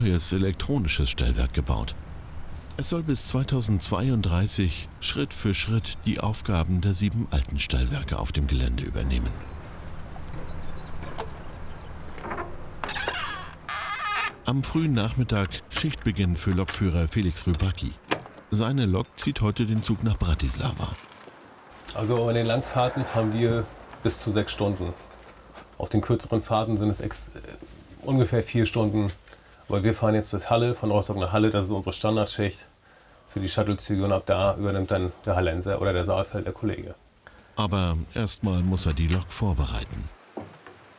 neues elektronisches Stellwerk gebaut. Es soll bis 2032 Schritt für Schritt die Aufgaben der 7 alten Stellwerke auf dem Gelände übernehmen. Am frühen Nachmittag Schichtbeginn für Lokführer Felix Rybacki. Seine Lok zieht heute den Zug nach Bratislava. Also in den Langfahrten fahren wir bis zu 6 Stunden. Auf den kürzeren Fahrten sind es ungefähr 4 Stunden. Weil wir fahren jetzt bis Halle, von Rostock nach Halle, das ist unsere Standardschicht für die Shuttlezüge und ab da übernimmt dann der Hallenser oder der Saalfeld der Kollege. Aber erstmal muss er die Lok vorbereiten.